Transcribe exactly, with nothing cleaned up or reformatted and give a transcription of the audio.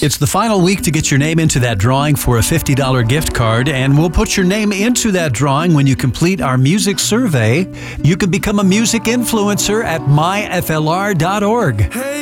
It's the final week to get your name into that drawing for a fifty dollars gift card, and we'll put your name into that drawing when you complete our music survey. You can become a music influencer at my f l r dot org. Hey.